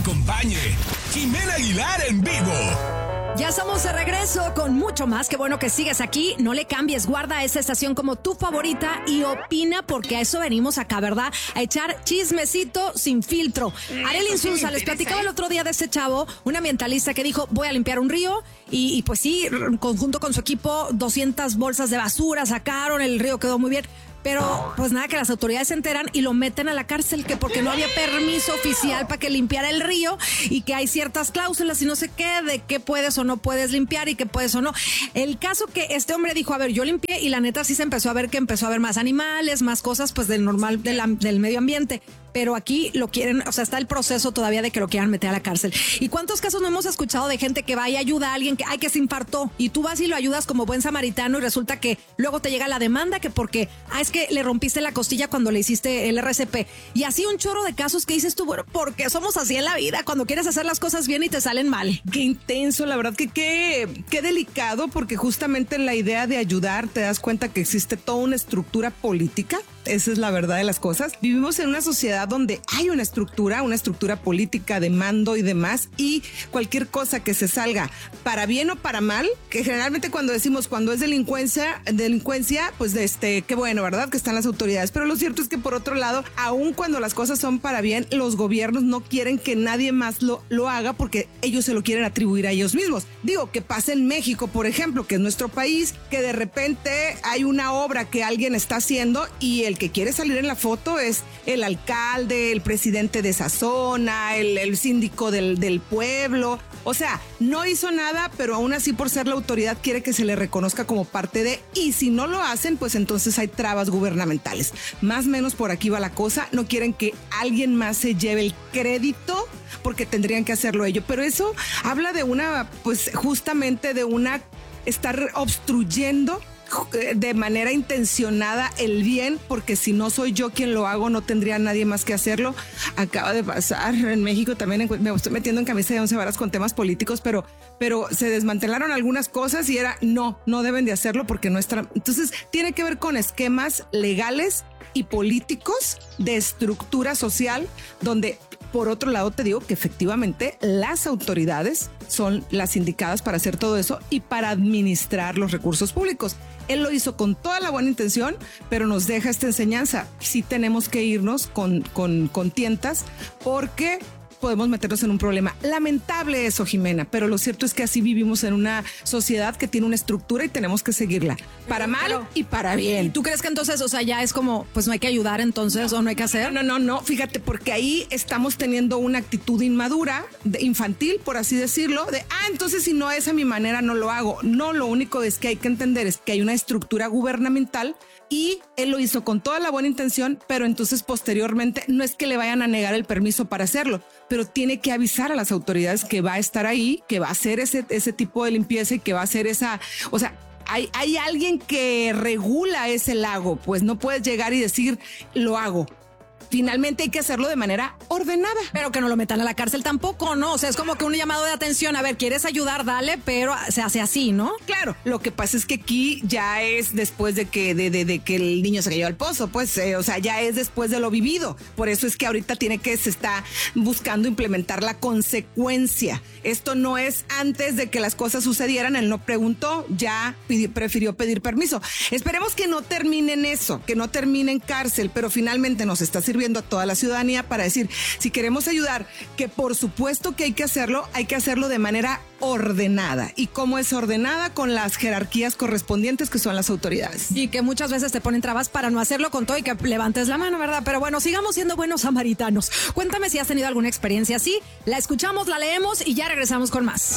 acompañe. Jimena Aguilar en vivo. Ya estamos de regreso con mucho más. Qué bueno que sigues aquí. No le cambies, guarda esta estación como tu favorita y opina, porque a eso venimos acá, ¿verdad? A echar chismecito sin filtro. Arely Insunza, les platicaba el otro día de este chavo, un ambientalista que dijo, voy a limpiar un río. Y pues sí, junto con su equipo, 200 bolsas de basura sacaron, el río quedó muy bien. Pero pues nada, que las autoridades se enteran y lo meten a la cárcel, que porque no había permiso oficial para que limpiara el río y que hay ciertas cláusulas y no sé qué, de qué puedes o no puedes limpiar y qué puedes o no. El caso que este hombre dijo, a ver, yo limpié, y la neta sí se empezó a ver que empezó a haber más animales, más cosas pues del normal del medio ambiente. Pero aquí lo quieren, o sea, está el proceso todavía de que lo quieran meter a la cárcel. ¿Y cuántos casos no hemos escuchado de gente que va y ayuda a alguien que se infartó y tú vas y lo ayudas como buen samaritano y resulta que luego te llega la demanda que porque, es que le rompiste la costilla cuando le hiciste el RCP? Y así un chorro de casos que dices tú, bueno, ¿por qué somos así en la vida? Cuando quieres hacer las cosas bien y te salen mal. Qué intenso, la verdad que qué delicado, porque justamente en la idea de ayudar te das cuenta que existe toda una estructura política. Esa es la verdad de las cosas. Vivimos en una sociedad donde hay una estructura política de mando y demás, y cualquier cosa que se salga para bien o para mal, que generalmente cuando decimos cuando es delincuencia, pues qué bueno, ¿verdad? Que están las autoridades. Pero lo cierto es que por otro lado, aun cuando las cosas son para bien, los gobiernos no quieren que nadie más lo haga porque ellos se lo quieren atribuir a ellos mismos. Digo, que pasa en México, por ejemplo, que es nuestro país, que de repente hay una obra que alguien está haciendo y el que quiere salir en la foto es el alcalde, el presidente de esa zona, el síndico del pueblo. O sea, no hizo nada, pero aún así por ser la autoridad quiere que se le reconozca como parte de, y si no lo hacen, pues entonces hay trabas gubernamentales. Más o menos por aquí va la cosa. No quieren que alguien más se lleve el crédito porque tendrían que hacerlo ellos. Pero eso habla de justamente de estar obstruyendo de manera intencionada el bien, porque si no soy yo quien lo hago, no tendría nadie más que hacerlo. Acaba de pasar en México también, me estoy metiendo en camisa de 11 varas con temas políticos, pero se desmantelaron algunas cosas y era, no deben de hacerlo porque no está. Entonces tiene que ver con esquemas legales y políticos de estructura social, donde por otro lado te digo que efectivamente las autoridades son las indicadas para hacer todo eso y para administrar los recursos públicos. Él lo hizo con toda la buena intención, pero nos deja esta enseñanza. Sí tenemos que irnos con tientas, porque podemos meternos en un problema. Lamentable eso, Jimena, pero lo cierto es que así vivimos en una sociedad que tiene una estructura y tenemos que seguirla, para mal y para bien. ¿Y tú crees que entonces, o sea, ya es como, pues no hay que ayudar entonces, o no hay que hacer? No, fíjate, porque ahí estamos teniendo una actitud inmadura, infantil, por así decirlo, de, entonces si no es a mi manera, no lo hago. No, lo único es que hay que entender es que hay una estructura gubernamental y él lo hizo con toda la buena intención, pero entonces posteriormente no es que le vayan a negar el permiso para hacerlo, pero tiene que avisar a las autoridades que va a estar ahí, que va a hacer ese tipo de limpieza y que va a hacer o sea, hay alguien que regula ese lago, pues no puedes llegar y decir, lo hago. Finalmente hay que hacerlo de manera ordenada. Pero que no lo metan a la cárcel tampoco, ¿no? O sea, es como que un llamado de atención. A ver, ¿quieres ayudar? Dale, pero se hace así, ¿no? Claro, lo que pasa es que aquí ya es después de que el niño se cayó al pozo, pues, o sea, ya es después de lo vivido. Por eso es que ahorita se está buscando implementar la consecuencia. Esto no es antes de que las cosas sucedieran. Él no preguntó, ya prefirió pedir permiso. Esperemos que no termine en eso, que no termine en cárcel, pero finalmente nos está sirviendo a toda la ciudadanía para decir, si queremos ayudar, que por supuesto que hay que hacerlo de manera ordenada. ¿Y cómo es ordenada? Con las jerarquías correspondientes que son las autoridades. Y que muchas veces te ponen trabas para no hacerlo con todo y que levantes la mano, ¿verdad? Pero bueno, sigamos siendo buenos samaritanos. Cuéntame si has tenido alguna experiencia así. La escuchamos, la leemos y ya regresamos con más.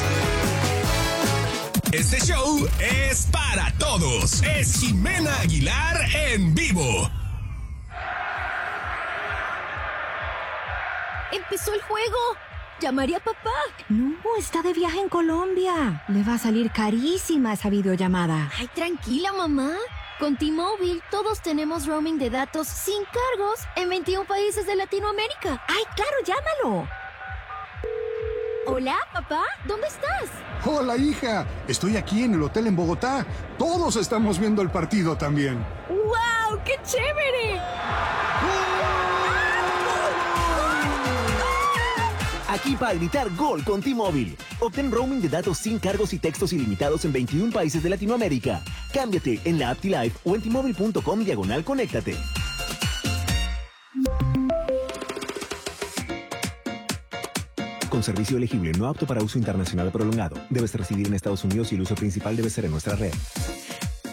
Este show es para todos. Es Jimena Aguilar en vivo. ¡Empezó el juego! ¿Llamaré a papá? No, está de viaje en Colombia. Le va a salir carísima esa videollamada. Ay, tranquila, mamá. Con T-Mobile todos tenemos roaming de datos sin cargos en 21 países de Latinoamérica. ¡Ay, claro, llámalo! Hola, papá, ¿dónde estás? Hola, hija. Estoy aquí en el hotel en Bogotá. Todos estamos viendo el partido también. ¡Wow! ¡Qué chévere! aquí para gritar gol con T-Mobile. Obtén roaming de datos sin cargos y textos ilimitados en 21 países de Latinoamérica. Cámbiate en la app T-Life o en T-Mobile.com/conéctate. Con servicio elegible no apto para uso internacional prolongado. Debes residir en Estados Unidos y el uso principal debe ser en nuestra red.